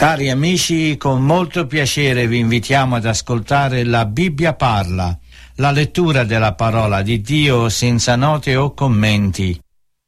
Cari amici, con molto piacere vi invitiamo ad ascoltare La Bibbia parla, la lettura della parola di Dio senza note o commenti.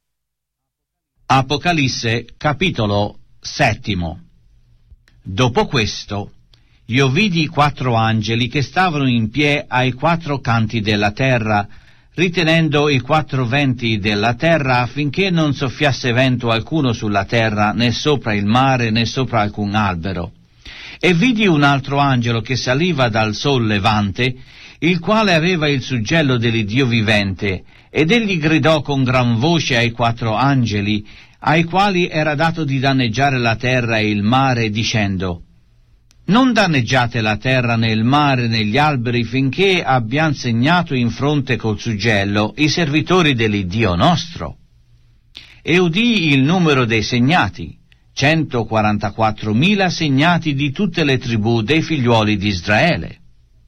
Apocalisse, capitolo 7. Dopo questo, io vidi 4 angeli che stavano in piedi ai 4 canti della terra, ritenendo i 4 venti della terra affinché non soffiasse vento alcuno sulla terra, né sopra il mare, né sopra alcun albero. E vidi un altro angelo che saliva dal sol levante, il quale aveva il suggello dell'Iddio vivente, ed egli gridò con gran voce ai 4 angeli, ai quali era dato di danneggiare la terra e il mare, dicendo: non danneggiate la terra né il mare né gli alberi finché abbiano segnato in fronte col suggello i servitori dell'Iddio nostro. E udii il numero dei segnati, 144.000 segnati di tutte le tribù dei figliuoli di Israele.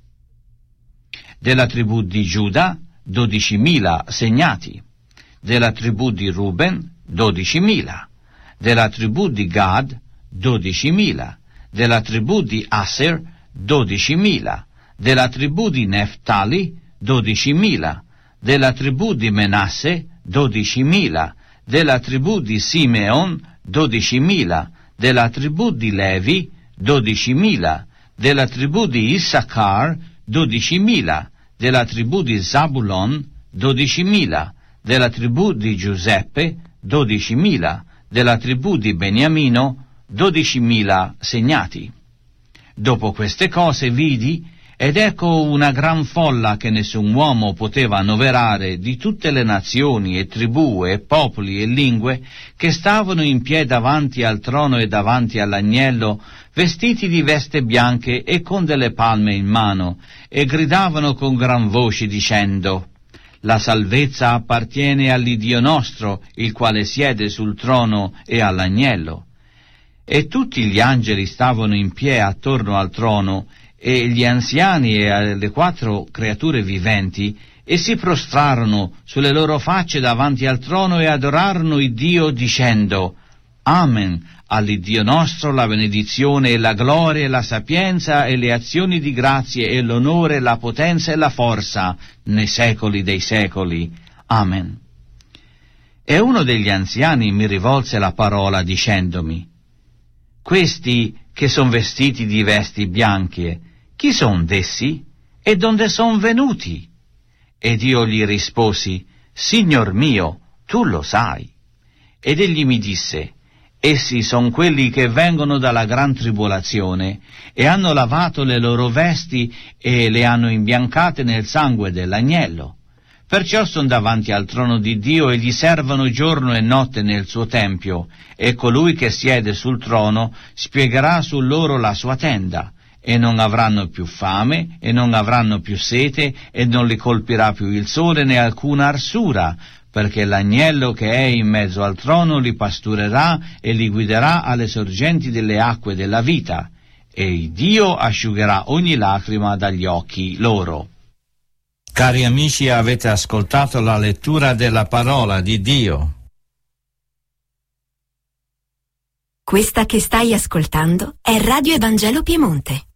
Della tribù di Giuda 12.000 segnati, della tribù di Ruben 12.000, della tribù di Gad 12.000, della tribù di Aser 12.000, della tribù di Neftali 12.000, della tribù di Menasse 12.000, della tribù di Simeon 12.000, della tribù di Levi 12.000, della tribù di Issachar 12.000, della tribù di Zabulon 12.000, della tribù di Giuseppe 12.000, della tribù di Beniamino 12.000 segnati. Dopo queste cose vidi, ed ecco una gran folla che nessun uomo poteva annoverare, di tutte le nazioni e tribù e popoli e lingue, che stavano in piedi davanti al trono e davanti all'agnello, vestiti di veste bianche e con delle palme in mano, e gridavano con gran voce dicendo: la salvezza appartiene all'Iddio nostro, il quale siede sul trono, e all'agnello. E tutti gli angeli stavano in piedi attorno al trono, e gli anziani e alle 4 creature viventi, e si prostrarono sulle loro facce davanti al trono e adorarono il Dio dicendo: Amen, all'Iddio nostro la benedizione e la gloria e la sapienza e le azioni di grazie e l'onore, la potenza e la forza nei secoli dei secoli. Amen. E uno degli anziani mi rivolse la parola dicendomi: questi che son vestiti di vesti bianche, chi son d'essi? E donde son venuti? Ed io gli risposi: Signor mio, tu lo sai. Ed egli mi disse: essi son quelli che vengono dalla gran tribolazione, e hanno lavato le loro vesti e le hanno imbiancate nel sangue dell'agnello. Perciò son davanti al trono di Dio e gli servono giorno e notte nel suo tempio, e colui che siede sul trono spiegherà su loro la sua tenda, e non avranno più fame, e non avranno più sete, e non li colpirà più il sole né alcuna arsura, perché l'agnello che è in mezzo al trono li pasturerà e li guiderà alle sorgenti delle acque della vita, e Dio asciugherà ogni lacrima dagli occhi loro. Cari amici, avete ascoltato la lettura della parola di Dio. Questa che stai ascoltando è Radio Evangelo Piemonte.